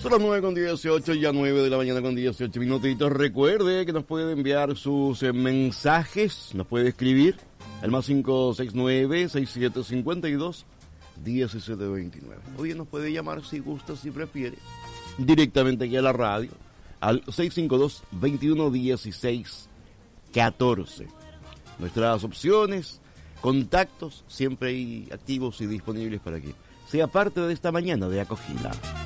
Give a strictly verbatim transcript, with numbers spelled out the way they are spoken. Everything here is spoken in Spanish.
Son las nueve con dieciocho, ya nueve de la mañana con dieciocho minutitos. Recuerde que nos puede enviar sus eh, mensajes, nos puede escribir al más cinco seis nueve, seis siete cinco dos, uno siete dos nueve. O bien nos puede llamar si gusta, si prefiere, directamente aquí a la radio, al seis cinco dos, dos uno uno seis uno cuatro. Nuestras opciones, contactos, siempre ahí activos y disponibles para que sea parte de esta mañana de acogida.